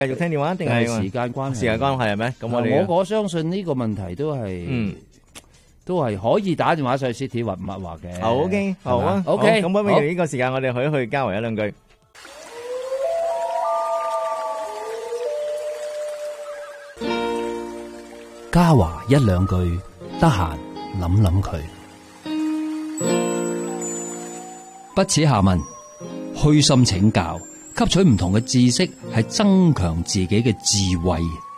繼續聽電話定係時間關係？ 時間關係係咩？咁我相信呢個問題都係可以打電話上去 City 密話嘅。 OK， 好啊 ，OK， 咁不如呢個時間我哋去交流一兩句。 嘉華一兩句，得閒諗諗佢。不恥下問，虛心請教，吸取唔同嘅知識，係增強自己嘅智慧。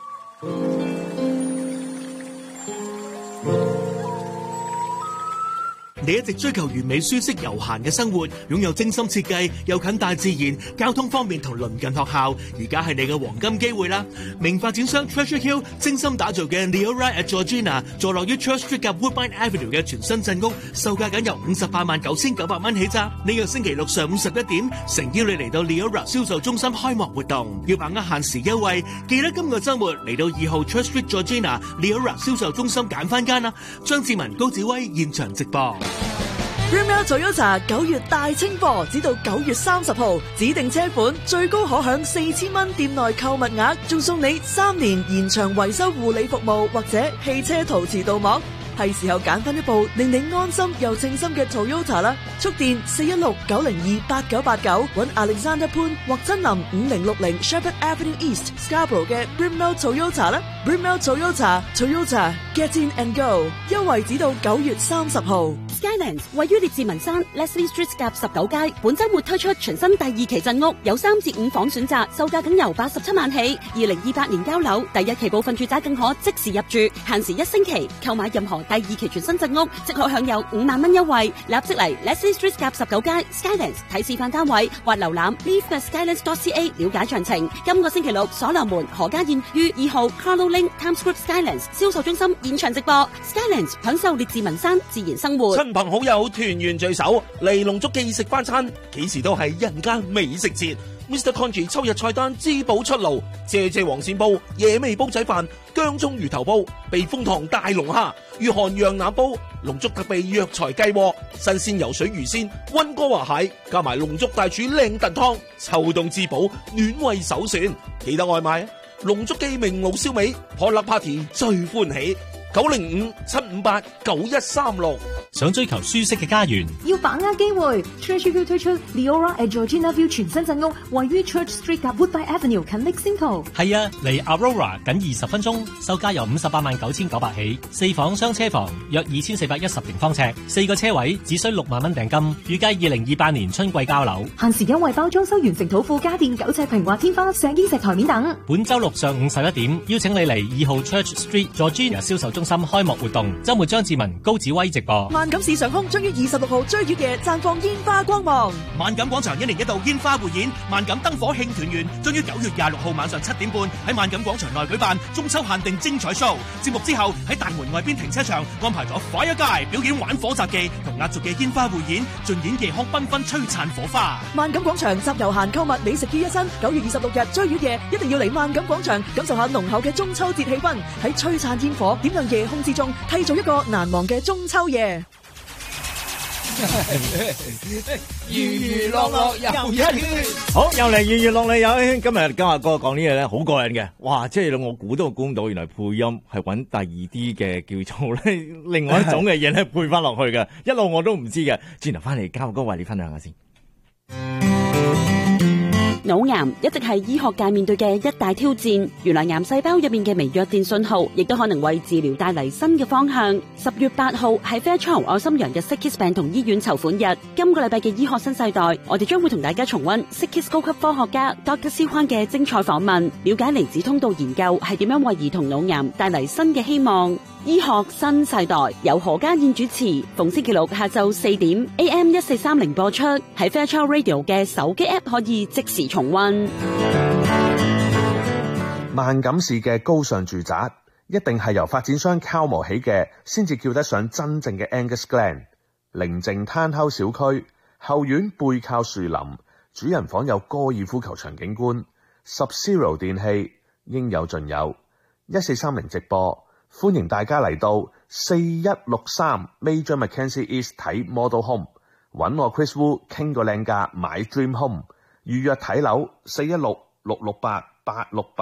你一直追求完美、舒適、悠閒嘅生活，擁有精心設計又近大自然，交通方面同鄰近學校，而家係你嘅黃金機會啦！名發展商 Treasure Hill 精心打造嘅 Leora at Georgina， 坐落於 Church Street 及 Woodbine Avenue 嘅全新鎮屋，售價僅由589900蚊起咋！呢個星期六上午11點，誠邀你嚟到 Leora 銷售中心開幕活動，要把握限時優惠，記得今個週末嚟到2號 Church Street Georgina Leora 銷售中心揀翻間啦！張志文、高子威現場直播。 Brimell Toyota 9月大清貨，只到9月30號，指定車款最高可享4000蚊店內購物額，仲送你3年延長維修護理服務或者汽車陶瓷鍍膜。係時候揀翻一部令你安心又稱心嘅 Toyota 啦！速電416-902-8989，搵 Alexander 潘或真林5060 Shepherd Avenue East Scarborough 嘅 Brimell Toyota 啦 ！Brimell Toyota Get in and go， 優惠只到9月30號。 Skylands 位於列治文山 Leslie Street 夾19街，本週末推出全新第2期鎮屋，有3至5房選擇，售價僅由87萬起。2028年交樓，第1期部分住宅更可即時入住，限時1星期，購買任何第2期全新鎮屋，即可享有5萬蚊優惠。立即嚟 Leslie Street 夾19街 Skylands 睇示範單位，或瀏覽 live.skylands.ca 了解詳情。今個星期六，所羅門何家燕於2號 Carlo Link Times Square Skylands 銷售中心現場直播。Skylands 享受列治文山自然生活。 親朋好友團圓聚首，嚟龍竹記食翻餐，幾時都係人間美食節。Mr. Congee 秋日菜單滋補出爐，謝黃鱔煲、野味煲仔飯、薑葱魚頭煲、避風塘大龍蝦、御寒羊腩煲、龍竹特備藥材雞鍋、新鮮游水魚鮮、溫哥華蟹，加埋龍竹大廚靚燉湯，秋冬滋補，暖胃首選。記得外賣啊！龍竹記明爐燒味，Potluck Party 最歡喜。905-758-9136。 想追求舒適嘅家園， 要把握機會。Church View 推出 Leora at Georgina View 全新鎮屋，位於 Church Street 及 Woodbine Avenue 近 Lexington。 係啊，離 Aurora 僅20分鐘，售價由589900起，4房雙車房，約2410平方尺，4個車位只需6萬蚊訂金，預計2028年春季交樓。 限時優惠包裝修完成土庫家電9尺平滑天花、石英石台面等。 本週六上午11點，邀請你嚟2號 Church Street Georgina 銷售中心開幕活動，週末張志文、高子威直播。 萬錦市上空將於26號追月夜綻放煙花光芒。 萬錦廣場1年1度煙花匯演，萬錦燈火慶團圓，將於9月26號晚上7點半喺萬錦廣場內舉辦中秋限定精彩 show。節目之後喺大門外邊停車場安排咗 Fire 街表演玩火雜技同壓軸嘅煙花匯演，盡演夜空繽紛璀璨火花。 萬錦廣場集遊閒購物美食於一身，9月26日追月夜一定要嚟萬錦廣場感受下濃厚嘅中秋節氣氛，喺璀璨煙火點亮夜空之中，締造一個難忘嘅中秋夜。 娛樂樂又一圈，好又嚟娛樂樂又一圈。今日嘉華哥講呢嘢咧，好過癮嘅，哇！即係我估都估唔到，原來配音係揾第二啲嘅叫做咧另外一種嘅嘢咧配翻落去嘅，一路我都唔知嘅。轉頭翻嚟，嘉華哥為你分享下先。 腦癌一直係醫學界面對嘅一大挑戰，原來癌細胞入面嘅微弱電信號，亦都可能為治療帶嚟新嘅方向。10月8號係 Fairchild 愛心洋日 Sickkids 病童醫院籌款日，今個禮拜嘅醫學新世代，我哋將會同大家重溫 Sickkids 高級科學家 Dr. 蕭寬嘅精彩訪問，了解離子通道研究係點樣為兒童腦癌帶嚟新嘅希望。醫學新世代由何家燕主持，逢星期六下晝4點 AM 1430播出，喺 Fairchild Radio 嘅手機 App 可以即時重溫。 萬錦市嘅高尚住宅一定係由發展商敲磨起嘅，先至叫得上真正嘅 Angus Glen。寧靜攤溝小區，後院背靠樹林，主人房有高爾夫球場景觀，Sub-Zero 電器應有盡有。1430直播。歡迎大家嚟到4163 Major Mackenzie East 睇 Model Home， 揾我 Chris Wu 傾個靚價買 Dream Home， 預約睇樓416-668 868